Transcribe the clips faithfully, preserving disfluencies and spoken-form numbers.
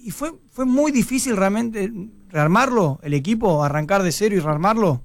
¿Y fue, fue muy difícil realmente rearmarlo, el equipo, arrancar de cero y rearmarlo?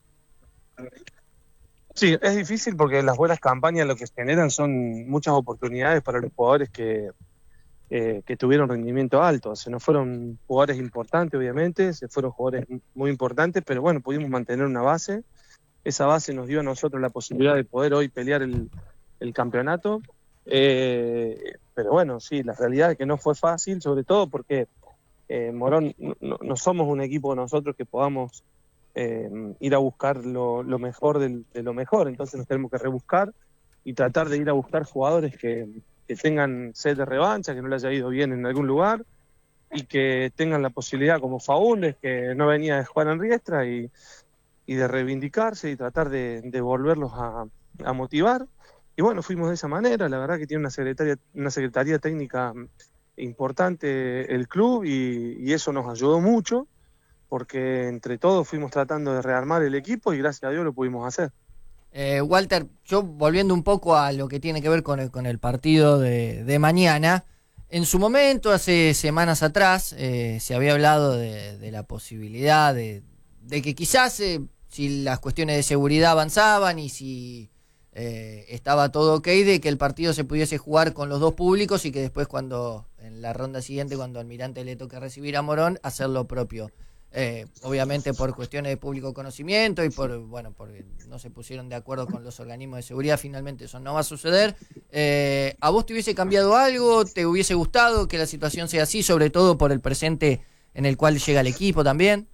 Sí, es difícil porque las buenas campañas lo que generan son muchas oportunidades para los jugadores que, eh, que tuvieron rendimiento alto. Se nos fueron jugadores importantes, obviamente, se fueron jugadores muy importantes, pero bueno, pudimos mantener una base. Esa base nos dio a nosotros la posibilidad de poder hoy pelear el, el campeonato. Eh, pero bueno, sí, la realidad es que no fue fácil, sobre todo porque eh, Morón no, no, no somos un equipo nosotros que podamos eh, ir a buscar lo, lo mejor del, de lo mejor, entonces nos tenemos que rebuscar y tratar de ir a buscar jugadores que, que tengan sed de revancha, que no les haya ido bien en algún lugar y que tengan la posibilidad, como Faúndez, que no venía de jugar en Riestra, y, y de reivindicarse y tratar de, de volverlos a, a motivar. Y bueno, fuimos de esa manera. La verdad que tiene una secretaria, una secretaría técnica importante el club, y, y eso nos ayudó mucho, porque entre todos fuimos tratando de rearmar el equipo y gracias a Dios lo pudimos hacer. Eh, Walter, yo volviendo un poco a lo que tiene que ver con el, con el partido de, de mañana, en su momento, hace semanas atrás, eh, se había hablado de, de la posibilidad de, de que quizás, eh, si las cuestiones de seguridad avanzaban y si eh, estaba todo ok, de que el partido se pudiese jugar con los dos públicos y que después, cuando en la ronda siguiente, cuando Almirante le toque recibir a Morón, hacer lo propio. Eh, obviamente por cuestiones de público conocimiento y por, bueno, porque no se pusieron de acuerdo con los organismos de seguridad, finalmente eso no va a suceder. Eh, ¿A vos te hubiese cambiado algo? ¿Te hubiese gustado que la situación sea así, sobre todo por el presente en el cual llega el equipo también?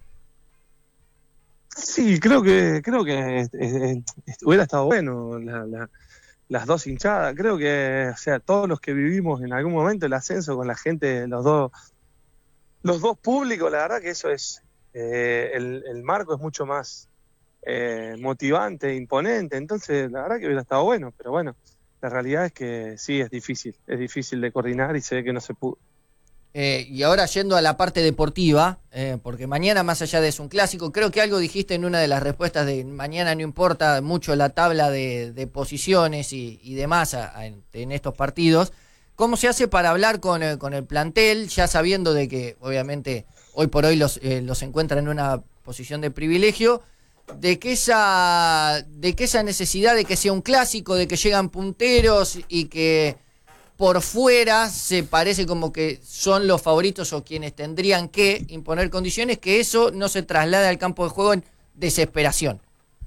Sí, creo que creo que eh, eh, hubiera estado bueno la, la, las dos hinchadas. Creo que, o sea, todos los que vivimos en algún momento el ascenso con la gente, los dos, los dos públicos, la verdad que eso es, eh, el, el marco es mucho más eh, motivante, imponente. Entonces, la verdad que hubiera estado bueno, pero bueno, la realidad es que sí, es difícil, es difícil de coordinar y se ve que no se pudo. Eh, y ahora yendo a la parte deportiva, eh, porque mañana, más allá de eso, un clásico, creo que algo dijiste en una de las respuestas de mañana no importa mucho la tabla de, de posiciones y, y demás a, a, en estos partidos. ¿Cómo se hace para hablar con, eh, con el plantel, ya sabiendo de que obviamente hoy por hoy los, eh, los encuentran en una posición de privilegio, de que esa de que esa necesidad de que sea un clásico, de que llegan punteros y que por fuera se parece como que son los favoritos o quienes tendrían que imponer condiciones, que eso no se traslade al campo de juego en desesperación?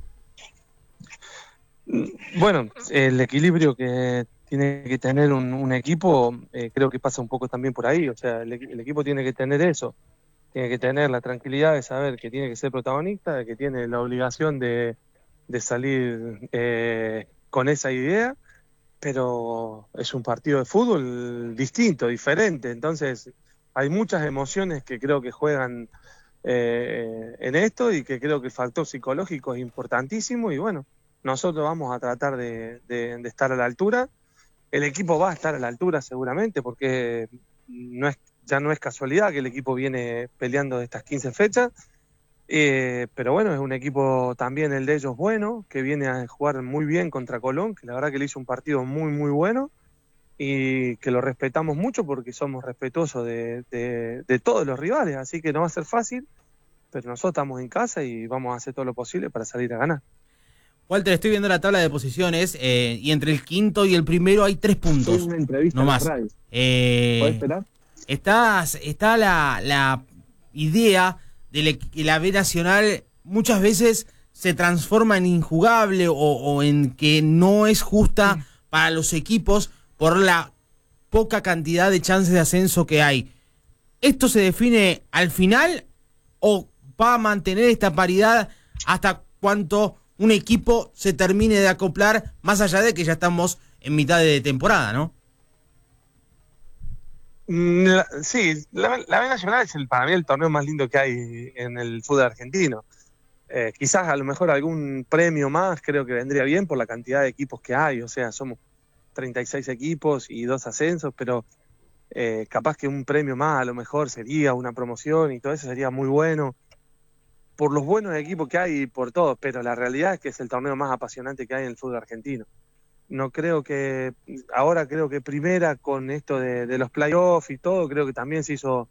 Bueno, el equilibrio que tiene que tener un, un equipo, eh, creo que pasa un poco también por ahí. O sea, el, el equipo tiene que tener eso, tiene que tener la tranquilidad de saber que tiene que ser protagonista, de que tiene la obligación de, de salir eh, con esa idea, pero es un partido de fútbol distinto, diferente. Entonces hay muchas emociones que creo que juegan eh, en esto, y que creo que el factor psicológico es importantísimo, y bueno, nosotros vamos a tratar de, de, de estar a la altura. El equipo va a estar a la altura seguramente, porque no es, ya no es casualidad que el equipo viene peleando de estas quince fechas, eh, pero bueno, es un equipo también el de ellos bueno, que viene a jugar muy bien contra Colón, que la verdad que le hizo un partido muy muy bueno, y que lo respetamos mucho porque somos respetuosos de, de, de todos los rivales, así que no va a ser fácil, pero nosotros estamos en casa y vamos a hacer todo lo posible para salir a ganar. Walter, estoy viendo la tabla de posiciones eh, y entre el quinto y el primero hay tres puntos. Una entrevista no más. Eh, ¿Puedes esperar? Está, está la, la idea de que la B Nacional muchas veces se transforma en injugable o, o en que no es justa sí. para los equipos por la poca cantidad de chances de ascenso que hay. ¿Esto se define al final o va a mantener esta paridad hasta cuánto un equipo se termine de acoplar, más allá de que ya estamos en mitad de temporada, ¿no? La, sí, la, la B Nacional es el, para mí el torneo más lindo que hay en el fútbol argentino. Eh, quizás a lo mejor algún premio más creo que vendría bien por la cantidad de equipos que hay, o sea, somos treinta y seis equipos y dos ascensos, pero eh, capaz que un premio más a lo mejor sería una promoción y todo eso sería muy bueno, por los buenos equipos que hay y por todo, pero la realidad es que es el torneo más apasionante que hay en el fútbol argentino. No creo que, ahora creo que primera con esto de, de los playoffs y todo, creo que también se hizo